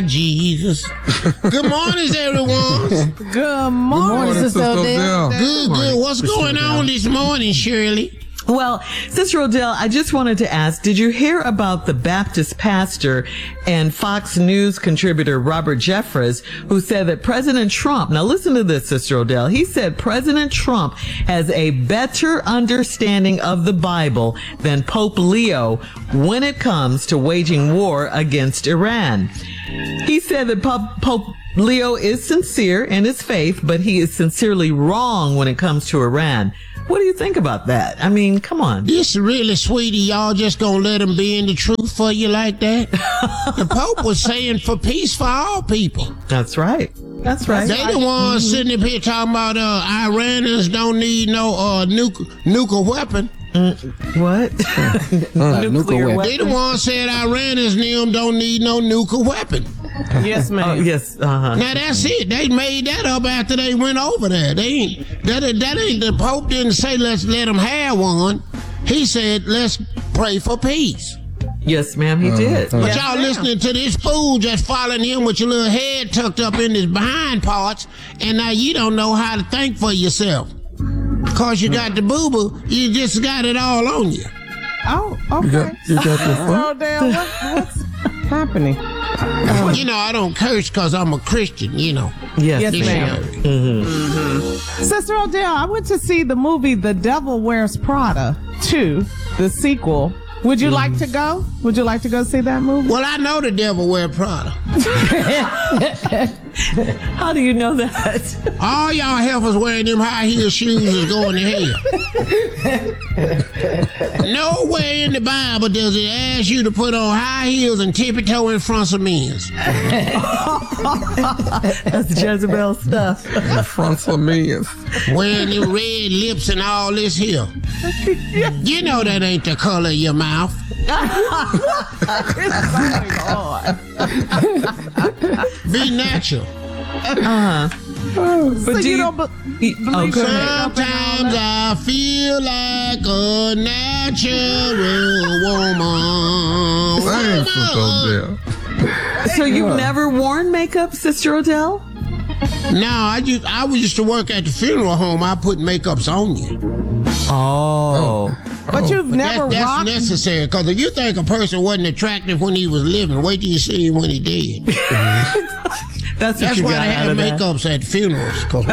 Jesus. Good morning, everyone. Good morning, Sister Odell. Good. What's going on this morning, Shirley? Well, Sister Odell, I just wanted to ask, did you hear about the Baptist pastor and Fox News contributor Robert Jeffress, who said that President Trump, now listen to this, Sister Odell, he said President Trump has a better understanding of the Bible than Pope Leo when it comes to waging war against Iran. He said that Pope Leo is sincere in his faith, but he is sincerely wrong when it comes to Iran. What do you think about that? I mean, come on. This really, sweetie, y'all just gonna let him be in the truth for you like that? The Pope was saying for peace for all people. That's right. That's right. They the ones sitting up here talking about Iranians don't need no nuclear weapon. What? Nuclear weapon? They the ones said Iranians and them don't need no nuclear weapon. Yes, ma'am. Oh, yes. Uh-huh. Now that's it. They made that up after they went over there. That ain't the Pope didn't say let's let them have one. He said let's pray for peace. Yes, ma'am, he did. But y'all listening to this fool just following him with your little head tucked up in his behind parts, and now you don't know how to think for yourself. Cause you got the boo-boo, you just got it all on you. Oh, okay. You got the front? Odell, what's happening? You know, I don't curse cause I'm a Christian, you know. Yes, Yes, ma'am. ma'am. Sister Odell, I went to see the movie The Devil Wears Prada 2, the sequel. Would you like to go? Would you like to go see that movie? Well, I know the devil wear Prada. How do you know that? All y'all heifers wearing them high heel shoes is going to hell. Nowhere in the Bible does it ask you to put on high heels and tippy toe in front of men's. That's Jezebel stuff. Front of me. Wearing them red lips and all this here. You know that ain't the color of your mouth. Be natural. But So do you don't go ahead. Sometimes I feel like a natural woman. Thanks, Sister Odell. So you've never worn makeup, Sister Odell? No, I used to work at the funeral home. I put makeups on you. Oh. But you've But never that's rocked. necessary, because if you think a person wasn't attractive when he was living, wait till you see him when he dead. That's what That's you why got they out have of that. makeups at funerals. 'Cause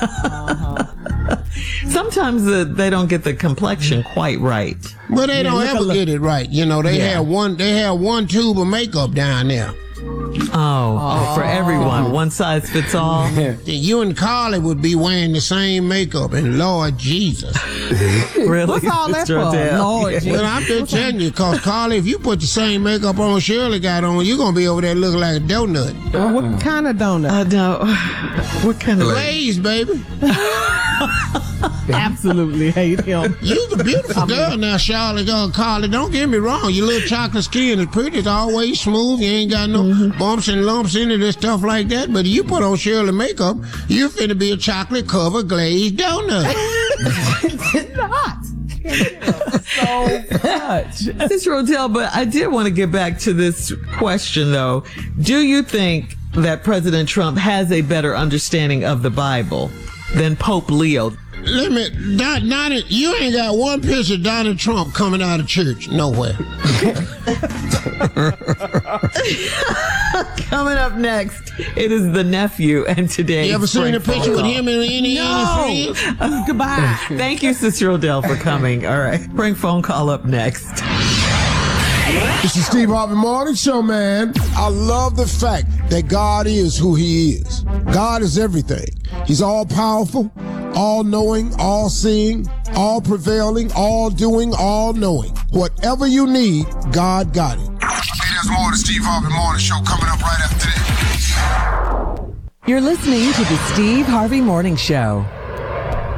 Sometimes they don't get the complexion quite right. But they don't ever get it right. You know, they have one tube of makeup down there. Oh, for everyone. One size fits all. You and Carly would be wearing the same makeup, and Lord Jesus. Really? What's all that Sister for? Odell? Lord Jesus. Well, I'm just telling you, because Carly, if you put the same makeup on Shirley got on, you're going to be over there looking like a donut. What kind of donut? No. What kind of... Glaze, baby. Absolutely hate him. You's a beautiful girl now, Charlotte. Carly, don't get me wrong. Your little chocolate skin is pretty. It's always smooth. You ain't got no bumps and lumps in it and stuff like that. But you put on Shirley makeup, you finna be a chocolate-covered glazed donut. So much. Sister Odell, but I did want to get back to this question, though. Do you think that President Trump has a better understanding of the Bible than Pope Leo? You ain't got one picture of Donald Trump coming out of church nowhere. Coming up next, it is the nephew, and today. You ever seen a picture with him and any friends? Goodbye. Thank you, Sister Odell, for coming. All right, prank phone call up next. This is Steve Harvey Morning Show, man. I love the fact that God is who he is. God is everything. He's all powerful, all knowing, all seeing, all prevailing, all doing, all knowing. Whatever you need, God got it. Hey, there's more of the Steve Harvey Morning Show coming up right after this. You're listening to the Steve Harvey Morning Show.